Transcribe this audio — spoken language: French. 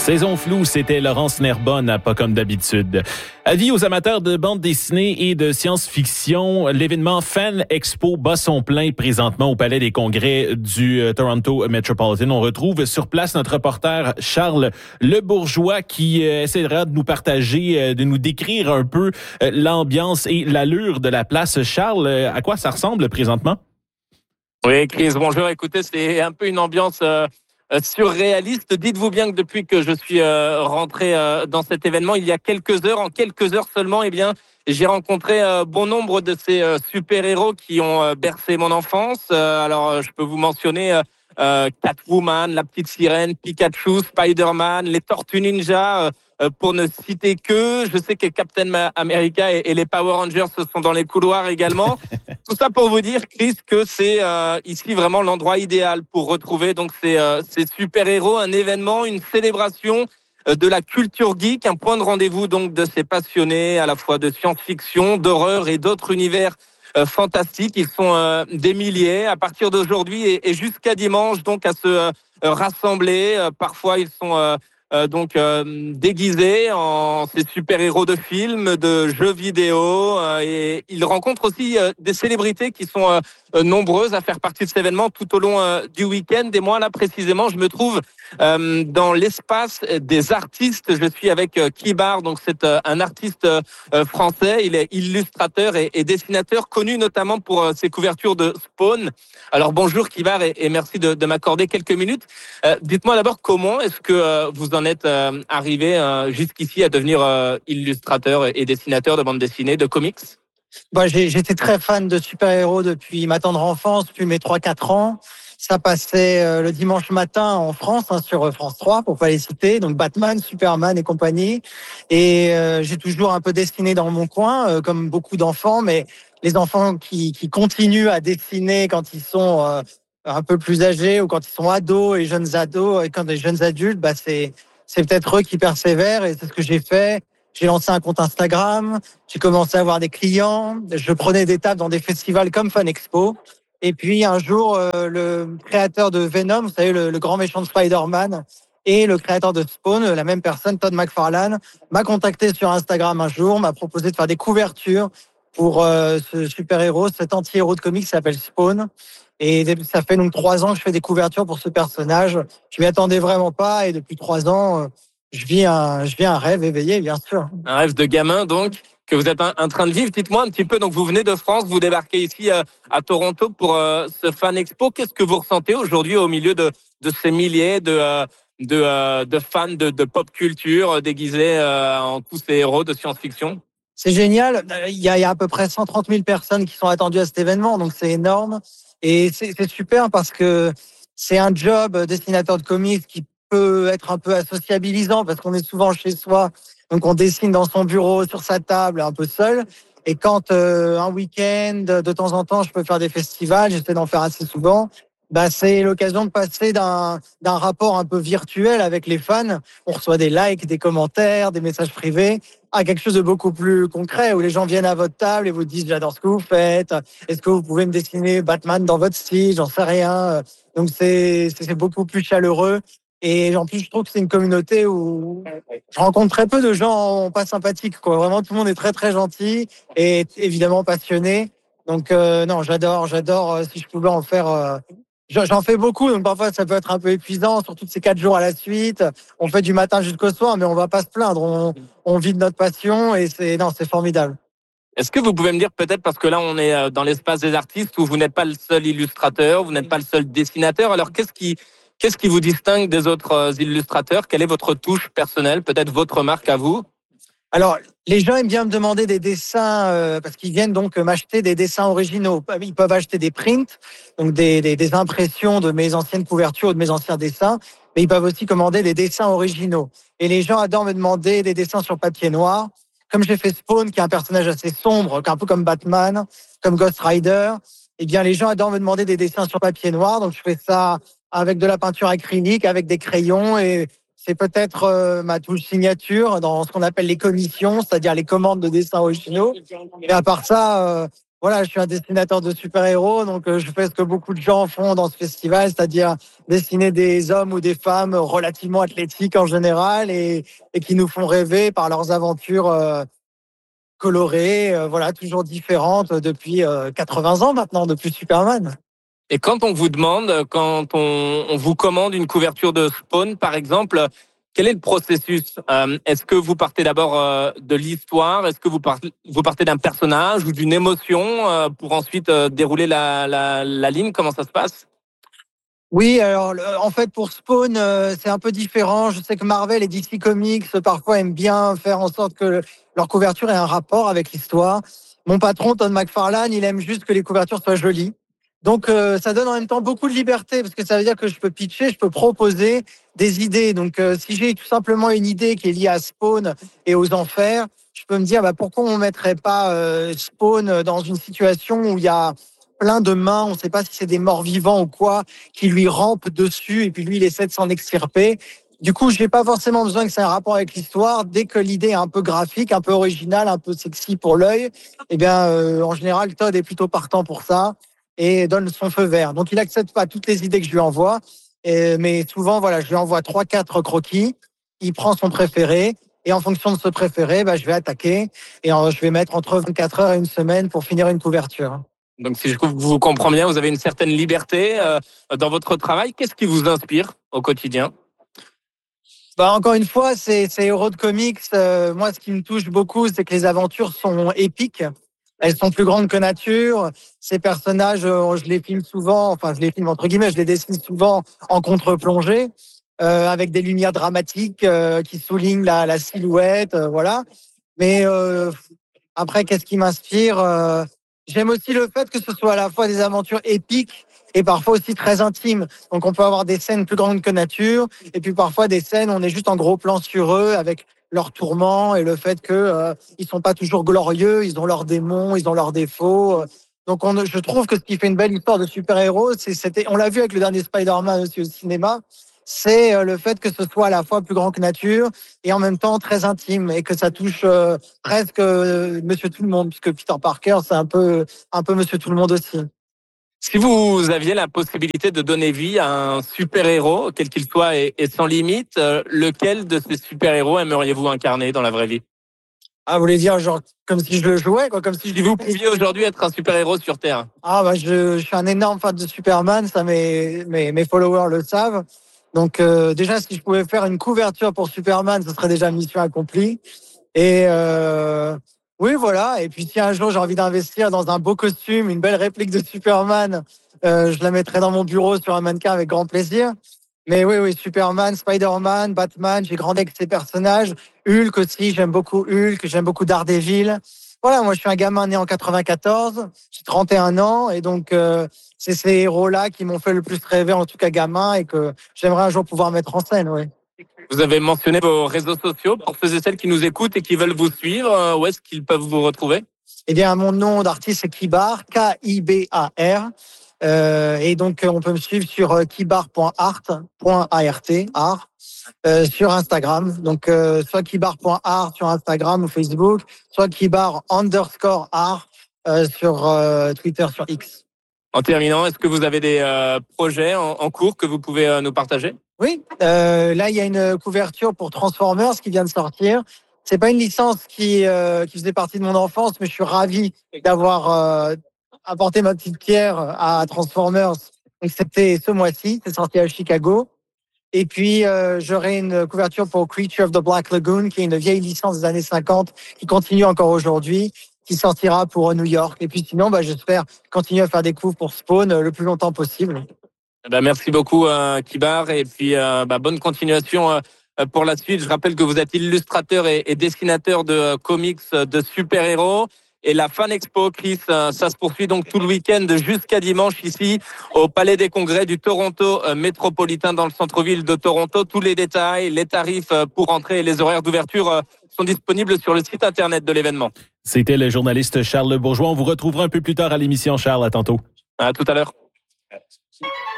Saison floue, c'était Laurence Nerbonne à Pas comme d'habitude. Avis aux amateurs de bande dessinée et de science-fiction, l'événement Fan Expo bat son plein présentement au Palais des Congrès du Toronto Metropolitan. On retrouve sur place notre reporter Charles Lebourgeois qui essaiera de nous partager, de nous décrire un peu l'ambiance et l'allure de la place. Charles, à quoi ça ressemble présentement? Oui, Chris, bonjour. Écoutez, c'est un peu une ambiance surréaliste. Dites-vous bien que depuis que je suis rentré dans cet événement, il y a en quelques heures seulement, eh bien, j'ai rencontré bon nombre de ces super-héros qui ont bercé mon enfance. Alors, je peux vous mentionner Catwoman, la petite sirène, Pikachu, Spider-Man, les Tortues Ninja, pour ne citer que. Je sais que Captain America et les Power Rangers sont dans les couloirs également. Tout ça pour vous dire, Chris, que c'est ici vraiment l'endroit idéal pour retrouver donc ces super-héros, un événement, une célébration de la culture geek, un point de rendez-vous donc de ces passionnés à la fois de science-fiction, d'horreur et d'autres univers fantastiques. Ils sont des milliers à partir d'aujourd'hui et jusqu'à dimanche donc à se rassembler. Parfois ils sont déguisés en ces super-héros de films, de jeux vidéo, et ils rencontrent aussi des célébrités qui sont nombreuses à faire partie de cet événement tout au long du week-end. Et moi, là, précisément, je me trouve dans l'espace des artistes. Je suis avec Kibar, donc c'est un artiste français. Il est illustrateur et dessinateur, connu notamment pour ses couvertures de Spawn. Alors bonjour Kibar et merci de m'accorder quelques minutes. Dites-moi d'abord comment est-ce que vous en êtes arrivé jusqu'ici à devenir illustrateur et dessinateur de bande dessinée, de comics? J'étais très fan de super-héros depuis ma tendre enfance, depuis mes 3-4 ans. Ça passait le dimanche matin en France, sur France 3, pour pas les citer. Donc Batman, Superman et compagnie. Et j'ai toujours un peu dessiné dans mon coin, comme beaucoup d'enfants. Mais les enfants qui continuent à dessiner quand ils sont un peu plus âgés ou quand ils sont ados et jeunes ados et quand des jeunes adultes, c'est peut-être eux qui persévèrent. Et c'est ce que j'ai fait. J'ai lancé un compte Instagram, j'ai commencé à avoir des clients, je prenais des tables dans des festivals comme Fan Expo. Et puis un jour, le créateur de Venom, vous savez, le grand méchant de Spider-Man, et le créateur de Spawn, la même personne, Todd McFarlane, m'a contacté sur Instagram un jour, m'a proposé de faire des couvertures pour ce super-héros, cet anti-héros de comics qui s'appelle Spawn. Et ça fait donc 3 ans que je fais des couvertures pour ce personnage. Je m'y attendais vraiment pas, et depuis 3 ans... Je vis un rêve éveillé, bien sûr. Un rêve de gamin, donc, que vous êtes en train de vivre. Dites-moi un petit peu, donc vous venez de France, vous débarquez ici à Toronto pour ce Fan Expo. Qu'est-ce que vous ressentez aujourd'hui au milieu de ces milliers de fans de pop culture déguisés en tous ces héros de science-fiction? C'est génial. Il y a à peu près 130 000 personnes qui sont attendues à cet événement, donc c'est énorme. Et c'est super parce que c'est un job dessinateur de comics qui peut être un peu associabilisant parce qu'on est souvent chez soi, donc on dessine dans son bureau, sur sa table, un peu seul. Et quand un week-end, de temps en temps, je peux faire des festivals, j'essaie d'en faire assez souvent, c'est l'occasion de passer d'un rapport un peu virtuel avec les fans. On reçoit des likes, des commentaires, des messages privés, à quelque chose de beaucoup plus concret où les gens viennent à votre table et vous disent j'adore ce que vous faites. Est-ce que vous pouvez me dessiner Batman dans votre style? J'en sais rien. Donc c'est beaucoup plus chaleureux. Et en plus, je trouve que c'est une communauté où je rencontre très peu de gens pas sympathiques, quoi. Vraiment, tout le monde est très, très gentil et évidemment passionné. Donc, non, j'adore. Si je pouvais en faire... J'en fais beaucoup, donc parfois ça peut être un peu épuisant, surtout ces 4 jours à la suite. On fait du matin jusqu'au soir, mais on va pas se plaindre. On vit de notre passion et c'est formidable. Est-ce que vous pouvez me dire peut-être, parce que là on est dans l'espace des artistes où vous n'êtes pas le seul illustrateur, vous n'êtes pas le seul dessinateur, alors qu'est-ce qui vous distingue des autres illustrateurs? Quelle est votre touche personnelle, peut-être votre marque à vous? Alors, les gens aiment bien me demander des dessins parce qu'ils viennent donc m'acheter des dessins originaux. Ils peuvent acheter des prints, donc des impressions de mes anciennes couvertures ou de mes anciens dessins, mais ils peuvent aussi commander des dessins originaux. Et les gens adorent me demander des dessins sur papier noir. Comme j'ai fait Spawn, qui est un personnage assez sombre, un peu comme Batman, comme Ghost Rider, eh bien, les gens adorent me demander des dessins sur papier noir. Donc, je fais ça avec de la peinture acrylique, avec des crayons, et c'est peut-être ma touche signature dans ce qu'on appelle les commissions, c'est-à-dire les commandes de dessins originaux. Et à part ça, Voilà, je suis un dessinateur de super-héros, donc je fais ce que beaucoup de gens font dans ce festival, c'est-à-dire dessiner des hommes ou des femmes relativement athlétiques en général et qui nous font rêver par leurs aventures colorées, voilà, toujours différentes depuis 80 ans maintenant, depuis Superman. Et quand on vous demande, quand on vous commande une couverture de Spawn, par exemple, quel est le processus? Est-ce que vous partez d'abord de l'histoire? Est-ce que vous partez d'un personnage ou d'une émotion pour ensuite dérouler la ligne? Comment ça se passe? Oui, alors en fait pour Spawn, c'est un peu différent. Je sais que Marvel et DC Comics parfois aiment bien faire en sorte que leur couverture ait un rapport avec l'histoire. Mon patron Todd McFarlane, il aime juste que les couvertures soient jolies. Donc ça donne en même temps beaucoup de liberté parce que ça veut dire que je peux pitcher, je peux proposer des idées. Donc si j'ai tout simplement une idée qui est liée à Spawn et aux enfers, je peux me dire pourquoi on mettrait pas Spawn dans une situation où il y a plein de mains, on ne sait pas si c'est des morts vivants ou quoi, qui lui rampent dessus et puis lui il essaie de s'en extirper. Du coup, je n'ai pas forcément besoin que ça ait un rapport avec l'histoire. Dès que l'idée est un peu graphique, un peu originale, un peu sexy pour l'œil, eh bien, en général, Todd est plutôt partant pour ça et donne son feu vert. Donc, il accepte pas toutes les idées que je lui envoie, mais souvent, voilà, je lui envoie 3-4 croquis. Il prend son préféré et en fonction de ce préféré, je vais attaquer et je vais mettre entre 24 heures et une semaine pour finir une couverture. Donc, si je vous comprends bien, vous avez une certaine liberté dans votre travail. Qu'est-ce qui vous inspire au quotidien? Encore une fois, c'est Héros de Comics. Moi, ce qui me touche beaucoup, c'est que les aventures sont épiques. Elles sont plus grandes que nature. Ces personnages, je les filme souvent, enfin, je les filme entre guillemets, je les dessine souvent en contre-plongée, avec des lumières dramatiques qui soulignent la silhouette, voilà. Mais après, qu'est-ce qui m'inspire? J'aime aussi le fait que ce soit à la fois des aventures épiques et parfois aussi très intimes. Donc, on peut avoir des scènes plus grandes que nature et puis parfois des scènes où on est juste en gros plan sur eux avec leurs tourments et le fait que ils sont pas toujours glorieux, ils ont leurs démons, ils ont leurs défauts. Donc, je trouve que ce qui fait une belle histoire de super-héros, on l'a vu avec le dernier Spider-Man aussi au cinéma, c'est le fait que ce soit à la fois plus grand que nature et en même temps très intime et que ça touche presque Monsieur Tout le Monde, puisque Peter Parker, c'est un peu Monsieur Tout le Monde aussi. Si vous aviez la possibilité de donner vie à un super-héros, quel qu'il soit et sans limite, lequel de ces super-héros aimeriez-vous incarner dans la vraie vie? Ah, vous voulez dire genre comme si je le jouais, quoi, comme si Si vous pouviez aujourd'hui être un super-héros sur Terre. Ah je suis un énorme fan de Superman, ça mes followers le savent. Donc déjà si je pouvais faire une couverture pour Superman, ce serait déjà mission accomplie. Et oui, voilà. Et puis si un jour j'ai envie d'investir dans un beau costume, une belle réplique de Superman, je la mettrai dans mon bureau sur un mannequin avec grand plaisir. Mais oui, Superman, Spider-Man, Batman, j'ai grandi avec ces personnages. Hulk aussi, j'aime beaucoup Hulk, j'aime beaucoup Daredevil. Voilà, moi je suis un gamin né en 94, j'ai 31 ans et donc c'est ces héros-là qui m'ont fait le plus rêver, en tout cas gamin, et que j'aimerais un jour pouvoir mettre en scène, oui. Vous avez mentionné vos réseaux sociaux pour ceux et celles qui nous écoutent et qui veulent vous suivre. Où est-ce qu'ils peuvent vous retrouver? Eh bien, mon nom d'artiste c'est Kibar, Kibar. Et donc, on peut me suivre sur kibar.art, sur Instagram. Donc, soit kibar.art sur Instagram ou Facebook, soit kibar_art sur Twitter, sur X. En terminant, est-ce que vous avez des projets en cours que vous pouvez nous partager? Oui, là, il y a une couverture pour Transformers qui vient de sortir. C'est pas une licence qui faisait partie de mon enfance, mais je suis ravi d'avoir apporté ma petite pierre à Transformers. Donc, c'était ce mois-ci, c'est sorti à Chicago. Et puis, j'aurai une couverture pour Creature of the Black Lagoon, qui est une vieille licence des années 50, qui continue encore aujourd'hui, qui sortira pour New York. Et puis sinon, j'espère continuer à faire des coups pour Spawn le plus longtemps possible. Merci beaucoup, Kibar. Et puis, bonne continuation pour la suite. Je rappelle que vous êtes illustrateur et dessinateur de comics de super-héros. Et la Fan Expo, Chris, ça se poursuit donc tout le week-end jusqu'à dimanche ici au Palais des Congrès du Toronto métropolitain dans le centre-ville de Toronto. Tous les détails, les tarifs pour entrer et les horaires d'ouverture sont disponibles sur le site internet de l'événement. C'était le journaliste Charles Bourgeois. On vous retrouvera un peu plus tard à l'émission, Charles. À tantôt. À tout à l'heure.